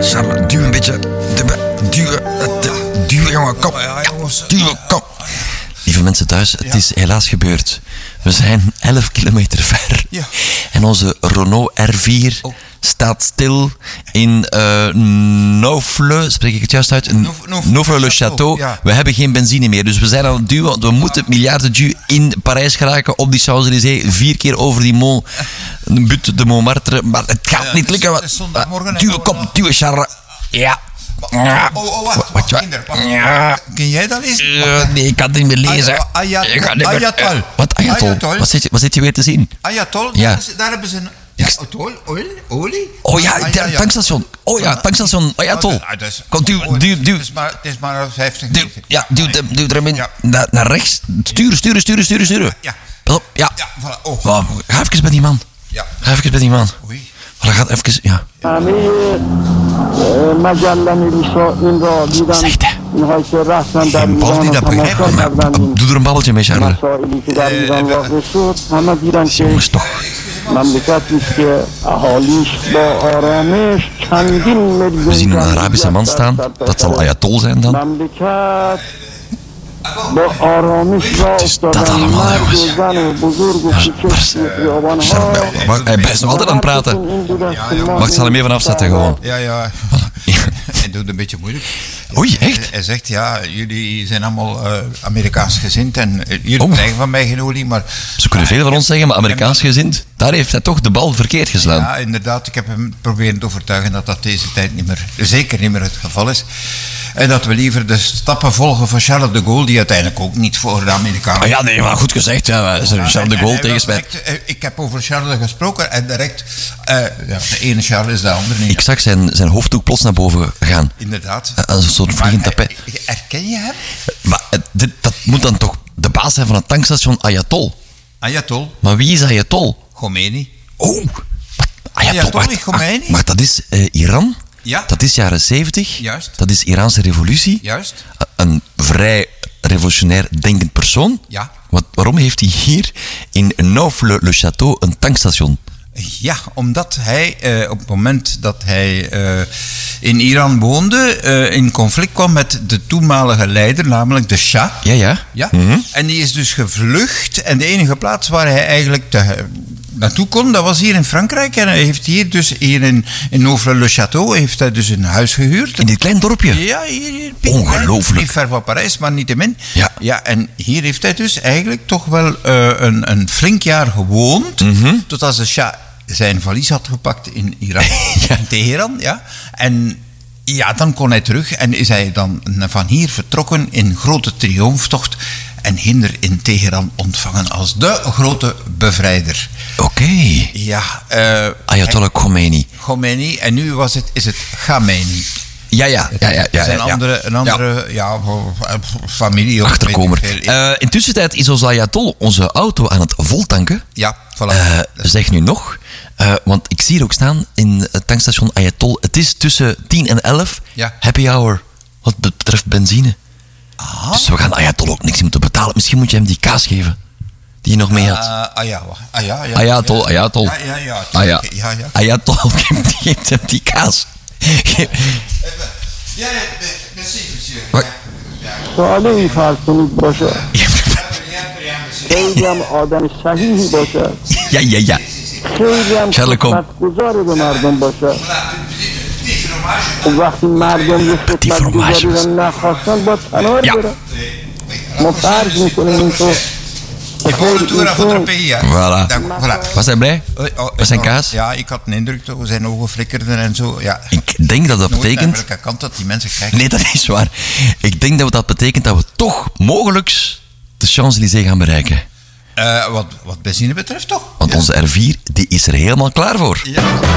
Charles, duw een beetje. Duw, jongen, kom. Ja, duw, kom. Lieve mensen thuis, het is helaas gebeurd. We zijn 11 kilometer ver. Ja. En onze Renault R4 staat stil in Neaufle, spreek ik het juist uit? Neaufle-le-Château. Ja. We hebben geen benzine meer, dus we zijn aan het duwen. Want we moeten miljardenduw in Parijs geraken op die Champs-Élysées. 4 keer over die Mont, Butte de Montmartre. Maar het gaat niet lukken. Duwen, kom, duwen, Charles. Ja. Wacht. Ja. Ken jij dat eens? Nee, ik kan het niet meer lezen. Ayatol. Wat Ayatol? Wat zit je weer te zien? Ayatol, ja. Daar hebben ze een... Ja, olie? Oh ja, tankstation. Oh ja, tankstation Ayatol. Kom, duw. Het is maar 50 meter. Ja, duw er hem in. Naar rechts. Sturen. Ja. Pas op, ja. Voilà. Ga even bij die man. Ja. Ga even bij die man. Oei. Voilà, gaat even, ja. Zegt hij. Geen bal die dat begrijpt. Maar doe er een babbeltje mee, Charles. Jongens, toch. We zien een Arabische man staan. Dat zal Ayatol zijn dan. Het is dat allemaal, jongens. Hij is nog altijd aan het praten. Wacht, ik zal hem even afzetten gewoon. Ja. Hij doet een beetje moeilijk. Oei, echt? Hij zegt, ja, jullie zijn allemaal Amerikaans gezind en jullie krijgen van mij geen olie, maar... Ze kunnen veel van ons zeggen, maar Amerikaans gezind, daar heeft hij toch de bal verkeerd geslaan. Ja, inderdaad. Ik heb hem proberen te overtuigen dat deze tijd zeker niet meer het geval is. En dat we liever de stappen volgen van Charles de Gaulle, die uiteindelijk ook niet voor de Amerikanen... Oh ja, nee, maar goed gezegd. Ja, Charles de Gaulle tegenspreekt. Ik heb over Charles gesproken en direct... de ene Charles is de andere niet. Ik zag zijn hoofddoek plots naar boven gaan. Inderdaad. Als een soort vliegend tapijt. Herken je hem? Maar dat moet dan toch de baas zijn van het tankstation Ayatol? Ayatol. Maar wie is Ayatol? Khomeini. Oh, Ayatol Khomeini. Maar dat is Iran? Ja. Dat is jaren 70. Juist. Dat is Iraanse revolutie. Juist. Een vrij revolutionair denkend persoon. Ja. Waarom heeft hij hier in Neaufle-le-Château een tankstation? Ja, omdat hij op het moment dat hij in Iran woonde, in conflict kwam met de toenmalige leider, namelijk de Shah. Ja. Mm-hmm. En die is dus gevlucht. En de enige plaats waar hij eigenlijk naartoe kon, dat was hier in Frankrijk. En hij heeft hier in Neaufle-le-Château, heeft hij dus een huis gehuurd. In dit klein dorpje? Ja, hier. Ongelooflijk. Niet ver van Parijs, maar niettemin. Ja, en hier heeft hij dus eigenlijk toch wel een flink jaar gewoond. Mm-hmm. Tot als de Shah zijn valies had gepakt in Iran, in Teheran. Ja. En ja, dan kon hij terug en is hij dan van hier vertrokken in grote triomftocht en hinder in Teheran ontvangen als de grote bevrijder. Oké. Ja. Ayatollah Khomeini. En nu is het Khamenei. Ja. Een andere familie. Achterkomer. Intussen tijd is onze Ayatol onze auto aan het voltanken. Ja, voilà. Zeg nu nog, want ik zie hier ook staan in het tankstation Ayatol. Het is tussen 10 en 11 happy hour wat betreft benzine. Ah. Dus we gaan Ayatol ook niks moeten betalen. Misschien moet je hem die kaas geven die je nog mee had. Ayatol. Ayatol geeft hem die kaas. سوالی فرض کنید باشه خیلی هم آدم صحیحی باشه Ja. خیلی هم خدمتگزاری به مردم باشه وقتی مردم یه خدمتگزاری رو نخواستن با تنار بره ما فرض میکنیم اینطور. Voilà. Was hij blij? Was zijn kaas? Ja, ik had een indruk dat zijn ogen flikkerden en zo. Ja. Ik denk dat betekent... Welke kant dat die mensen kijken. Nee, dat is waar. Ik denk dat betekent dat we toch mogelijk de Champs-Élysées gaan bereiken. Wat benzine betreft toch? Want onze R4 die is er helemaal klaar voor. Ja.